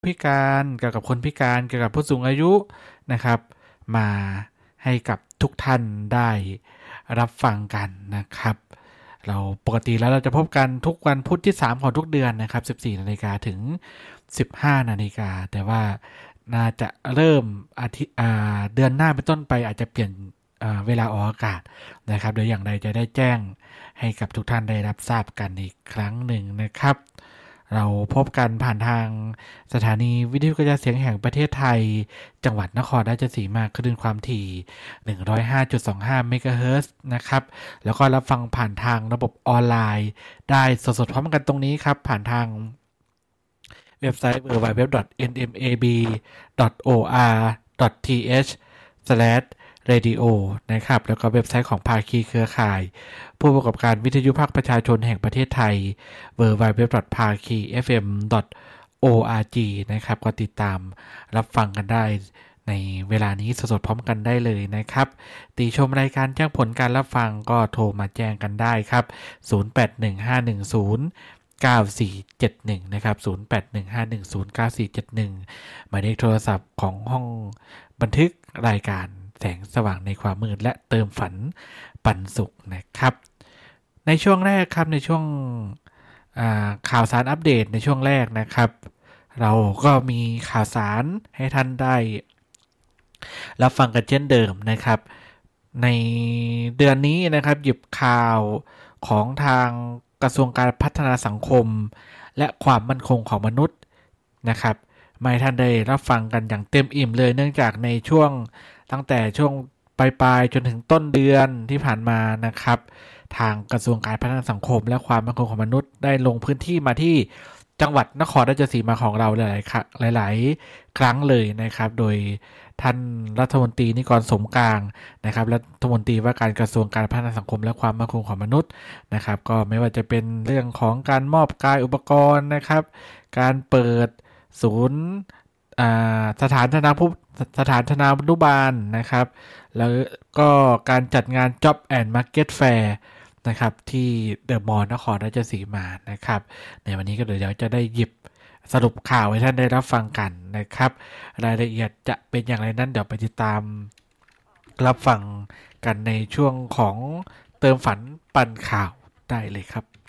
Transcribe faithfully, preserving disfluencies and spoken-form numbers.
พิการเกี่ยวกับคนพิการเกี่ยวกับผู้สูงอายุนะครับมาให้กับทุกท่านได้รับฟังกันนะครับเราปกติแล้วเราจะพบกันทุกวันพุธที่สามของทุกเดือนนะครับ สิบสี่นาฬิกา ถึง สิบห้านาฬิกาแต่ว่าน่าจะเริ่มอาทิตย์เดือนหน้าเป็นต้นไปอาจจะเปลี่ยนเวลาออกอากาศนะครับเดี๋ยวอย่างไรจะได้แจ้งให้กับทุกท่านได้รับทราบกันอีกครั้งหนึ่งนะครับเราพบกันผ่านทางสถานีวิทยุกระจายเสียงแห่งประเทศไทยจังหวัดนครราชสีมาคลื่นความถี่ หนึ่งร้อยห้าจุดสองห้า เมกะเฮิรตซ์นะครับแล้วก็รับฟังผ่านทางระบบออนไลน์ได้สดๆพร้อมกันตรงนี้ครับผ่านทางเว็บไซต์ ดับเบิลยู ดับเบิลยู ดับเบิลยู ดอท เอ็น เอ็ม เอ บี ดอท โอ อาร์ ดอท ที เอช สแลช เรดิโอ นะครับแล้วก็เว็บไซต์ของภาคีเครือข่ายผู้ประกอบการวิทยุภาคประชาชนแห่งประเทศไทย ดับเบิลยู ดับเบิลยู ดับเบิลยู ดอท พาคี เอฟ เอ็ม ดอท โอ อาร์ จี นะครับก็ติดตามรับฟังกันได้ในเวลานี้สดๆพร้อมกันได้เลยนะครับติชมรายการแจ้งผลการรับฟังก็โทรมาแจ้งกันได้ครับศูนย์ แปด หนึ่ง ห้า หนึ่ง ศูนย์ เก้า สี่ เจ็ด หนึ่งนะครับศูนย์ แปด หนึ่ง ห้า หนึ่ง ศูนย์ เก้า สี่ เจ็ด หนึ่งหมายเลขโทรศัพท์ของห้องบันทึกรายการแสงสว่างในความมืดและเติมฝันปันสุขนะครับในช่วงแรกครับในช่วงข่าวสารอัปเดตในช่วงแรกนะครับเราก็มีข่าวสารให้ท่านได้รับฟังกันเช่นเดิมนะครับในเดือนนี้นะครับหยิบข่าวของทางกระทรวงการพัฒนาสังคมและความมั่นคงของมนุษย์นะครับมาให้ท่านได้รับฟังกันอย่างเต็มอิ่มเลยเนื่องจากในช่วงตั้งแต่ช่วงปลายๆจนถึงต้นเดือนที่ผ่านมานะครับทางกระทรวงการพัฒนาสังคมและความมั่นคงของมนุษย์ได้ลงพื้นที่มาที่จังหวัดนครราชสีมาของเราหลายๆหลายๆครั้งเลยนะครับโดยท่านรัฐมนตรีนิกรสมกลางนะครับรัฐมนตรีว่าการกระทรวงการพัฒนาสังคมและความมั่นคงของมนุษย์นะครับก็ไม่ว่าจะเป็นเรื่องของการมอบกายอุปกรณ์นะครับการเปิดศูนย์สถานธนาสถานธนานุบาลนะครับแล้วก็การจัดงาน Job and Market Fair นะครับที่เดอะมอลล์นครราชสีมานะครับในวันนี้ก็เดี๋ยวจะได้หยิบสรุปข่าวให้ท่านได้รับฟังกันนะครับรายละเอียดจะเป็นอย่างไรนั้นเดี๋ยวไปติดตามรับฟังกันในช่วงของเติมฝันปันข่าวได้เลยครับ